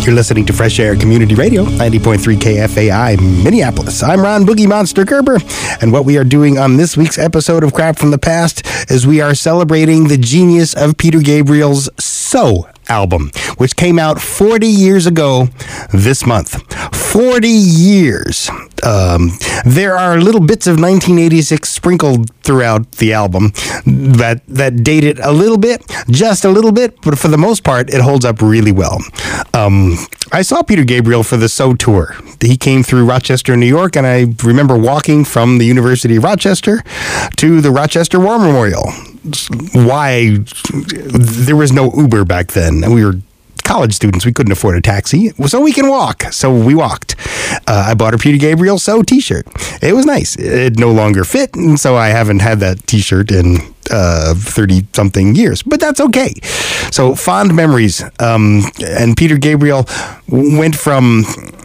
You're listening to Fresh Air Community Radio, 90.3 KFAI, Minneapolis. I'm Ron Boogie Monster Gerber, and what we are doing on this week's episode of Crap from the Past is we are celebrating the genius of Peter Gabriel's So album, which came out 40 years ago this month. 40 years. There are little bits of 1986 sprinkled throughout the album that date it a little bit, just a little bit, but for the most part, it holds up really well. I saw Peter Gabriel for the So Tour. He came through Rochester, New York, and I remember walking from the University of Rochester to the Rochester War Memorial. Why? There was no Uber back then, and we were college students. We couldn't afford a taxi, so we can walk. So we walked. I bought a Peter Gabriel So t-shirt. It was nice. It no longer fit, and so I haven't had that t-shirt in 30-something years, but that's okay. So fond memories. And Peter Gabriel went from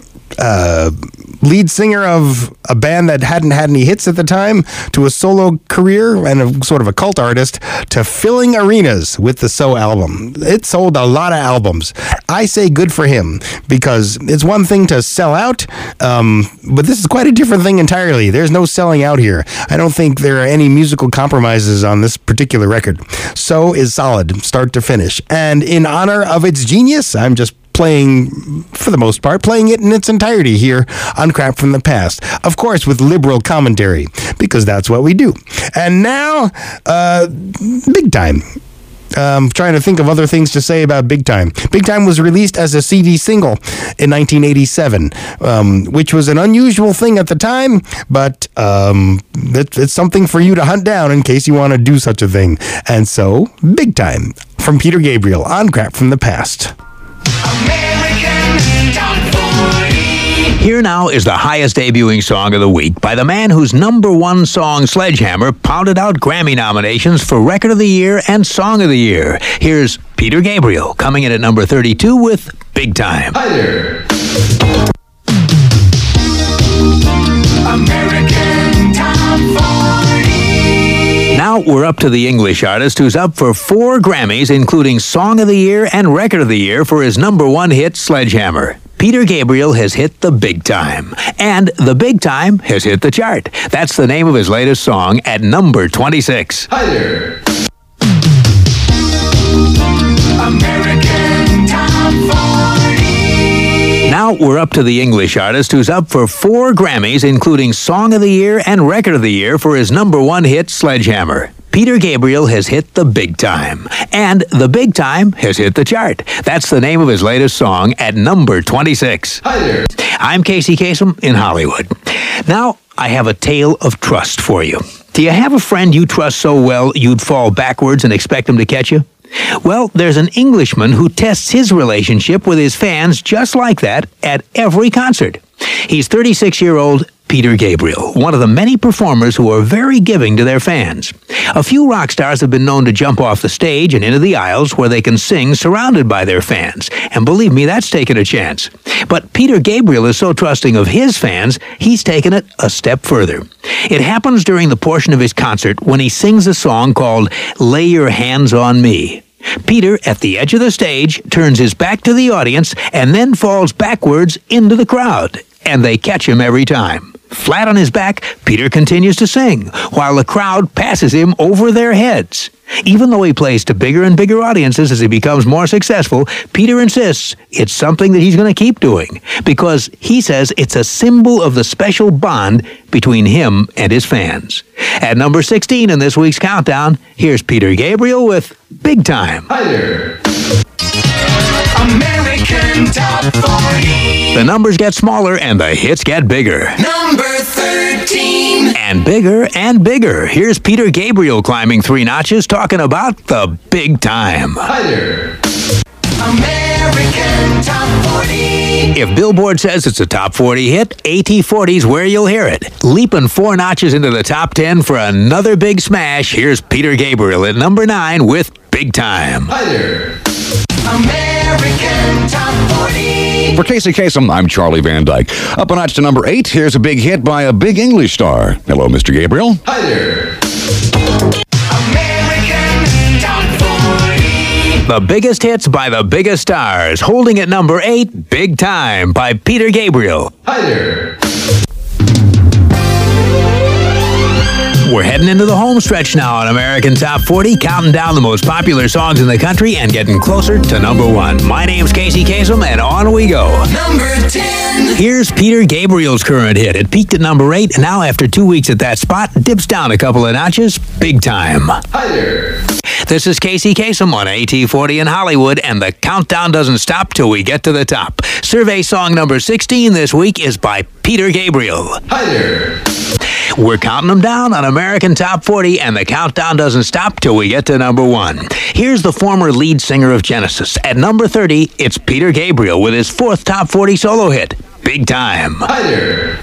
lead singer of a band that hadn't had any hits at the time to a solo career and a sort of a cult artist to filling arenas with the So album. It sold a lot of albums. I say good for him, because it's one thing to sell out, but this is quite a different thing entirely. There's no selling out here. I don't think there are any musical compromises on this particular record. So is solid, start to finish. And in honor of its genius, I'm just playing, for the most part, playing it in its entirety here on Crap from the Past. Of course, with liberal commentary, because that's what we do. And now, Big Time. Trying to think of other things to say about Big Time. Big Time was released as a CD single in 1987, which was an unusual thing at the time, but it's something for you to hunt down in case you want to do such a thing. And so, Big Time from Peter Gabriel on Crap from the Past. Here now is the highest debuting song of the week by the man whose #1 song, Sledgehammer, pounded out Grammy nominations for Record of the Year and Song of the Year. Here's Peter Gabriel coming in at number 32 with Big Time. Hi there. American Top 40. Now we're up to the English artist who's up for 4 Grammys, including Song of the Year and Record of the Year for his #1 hit, Sledgehammer. Peter Gabriel has hit the big time, and the big time has hit the chart. That's the name of his latest song at number 26. Hi there. American Top 40. Now we're up to the English artist who's up for 4 Grammys, including Song of the Year and Record of the Year for his #1 hit, Sledgehammer. Peter Gabriel has hit the big time, and the big time has hit the chart. That's the name of his latest song at number 26. Hi there. I'm Casey Kasem in Hollywood. Now, I have a tale of trust for you. Do you have a friend you trust so well you'd fall backwards and expect him to catch you? Well, there's an Englishman who tests his relationship with his fans just like that at every concert. He's 36-year-old Peter Gabriel, one of the many performers who are very giving to their fans. A few rock stars have been known to jump off the stage and into the aisles where they can sing surrounded by their fans. And believe me, that's taken a chance. But Peter Gabriel is so trusting of his fans, he's taken it a step further. It happens during the portion of his concert when he sings a song called Lay Your Hands on Me. Peter, at the edge of the stage, turns his back to the audience and then falls backwards into the crowd. And they catch him every time. Flat on his back, Peter continues to sing, while the crowd passes him over their heads. Even though he plays to bigger and bigger audiences as he becomes more successful, Peter insists it's something that he's going to keep doing, because he says it's a symbol of the special bond between him and his fans. At number 16 in this week's countdown, here's Peter Gabriel with Big Time. Hi there. American Top 40. The numbers get smaller and the hits get bigger. Number 13. And bigger and bigger. Here's Peter Gabriel climbing 3 notches, talking about the big time. Hi there. American Top 40. If Billboard says it's a top 40 hit, AT40's where you'll hear it. Leaping 4 notches into the top 10 for another big smash, here's Peter Gabriel at number 9 with Big Time. Hi there. American Top 40. For Casey Kasem, I'm Charlie Van Dyke. Up a notch to number 8, here's a big hit by a big English star. Hello, Mr. Gabriel. Hi there. American Top 40. The biggest hits by the biggest stars. Holding at number 8, Big Time by Peter Gabriel. Hi there. We're heading into the home stretch now on American Top 40, counting down the most popular songs in the country and getting closer to number 1. My name's Casey Kasem, and on we go. Number 10. Here's Peter Gabriel's current hit. It peaked at number 8, and now after 2 weeks at that spot, dips down a couple of notches. Big Time. Hi there. This is Casey Kasem on AT40 in Hollywood, and the countdown doesn't stop till we get to the top. Survey song number 16 this week is by Peter Gabriel. Hi there. We're counting them down on American Top 40, and the countdown doesn't stop till we get to number 1. Here's the former lead singer of Genesis. At number 30, it's Peter Gabriel with his 4th Top 40 solo hit, Big Time. Hi there.